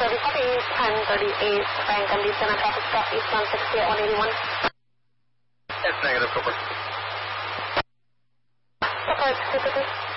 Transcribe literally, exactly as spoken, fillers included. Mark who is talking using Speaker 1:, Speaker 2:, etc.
Speaker 1: Service copy, ten thirty-eight, flying condition and traffic stop is one sixty at one eighty-one.
Speaker 2: That's negative, Cooper.
Speaker 1: Cooper,